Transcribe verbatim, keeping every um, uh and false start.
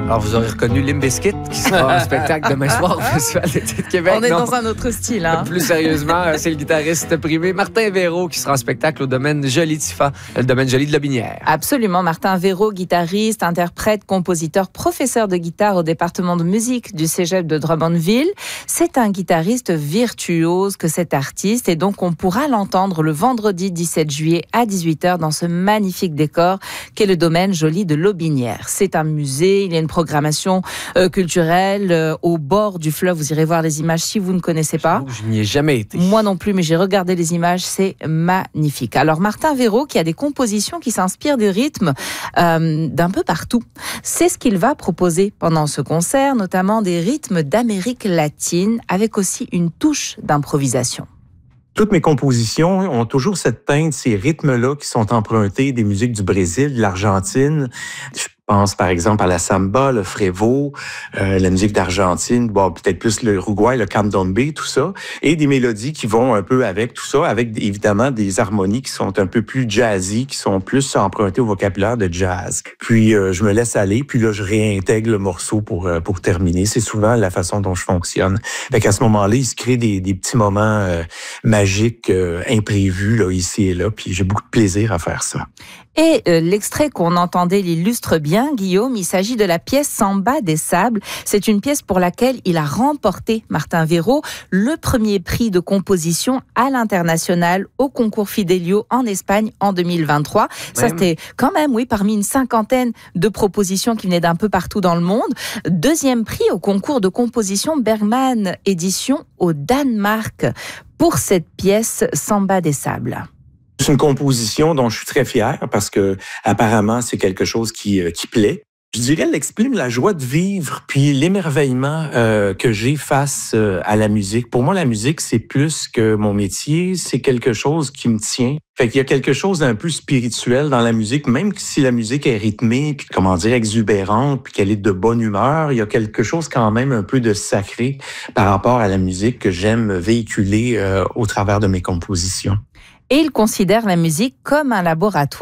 Alors, vous aurez reconnu Limp Bizkit, qui sera en spectacle demain soir au Festival d'été de Québec. On est non. dans un autre style. Hein? Plus sérieusement, c'est le guitariste primé Martin Véro qui sera en spectacle au domaine Joly-Tifa, le domaine Joly de Lobinière. Absolument. Martin Véro, guitariste, interprète, compositeur, professeur de guitare au département de musique du Cégep de Drummondville. C'est un guitariste virtuose que cet artiste, et donc on pourra l'entendre le vendredi dix-sept juillet à dix-huit heures dans ce magnifique décor qu'est le domaine Joly de Lobinière. C'est un musée, il y a une programmation euh, culturelle euh, au bord du fleuve. Vous irez voir les images si vous ne connaissez pas. Je n'y ai jamais été. Moi non plus, mais j'ai regardé les images, c'est magnifique. Alors Martin Véro, qui a des compositions qui s'inspirent des rythmes euh, d'un peu partout, c'est ce qu'il va proposer pendant ce concert, notamment des rythmes d'Amérique latine, avec aussi une touche d'improvisation. Toutes mes compositions ont toujours cette teinte, ces rythmes-là qui sont empruntés des musiques du Brésil, de l'Argentine. Je pense par exemple à la samba, le frevo, euh, la musique d'Argentine, bon, peut-être plus le Uruguay, le candombe, tout ça, et des mélodies qui vont un peu avec tout ça, avec évidemment des harmonies qui sont un peu plus jazzy, qui sont plus empruntées au vocabulaire de jazz. Puis euh, je me laisse aller, puis là je réintègre le morceau pour euh, pour terminer. C'est souvent la façon dont je fonctionne. Fait qu'à ce moment-là, il se crée des, des petits moments euh, magiques, euh, imprévus là ici et là, puis j'ai beaucoup de plaisir à faire ça. Et euh, l'extrait qu'on entendait l'illustre bien, Guillaume. Il s'agit de la pièce Samba des Sables. C'est une pièce pour laquelle il a remporté, Martin Véro, le premier prix de composition à l'international au concours Fidelio en Espagne en deux mille vingt-trois. Ça, même. C'était quand même, oui, parmi une cinquantaine de propositions qui venaient d'un peu partout dans le monde. Deuxième prix au concours de composition Bergman Édition au Danemark pour cette pièce Samba des Sables. C'est une composition dont je suis très fier parce que apparemment c'est quelque chose qui, euh, qui plaît. Je dirais, elle exprime la joie de vivre puis l'émerveillement euh, que j'ai face euh, à la musique. Pour moi, la musique, c'est plus que mon métier, c'est quelque chose qui me tient. Fait qu'il y a quelque chose d'un peu spirituel dans la musique, même si la musique est rythmée, puis comment dire, exubérante, puis qu'elle est de bonne humeur, il y a quelque chose quand même un peu de sacré par rapport à la musique que j'aime véhiculer euh, au travers de mes compositions. Et il considère la musique comme un laboratoire.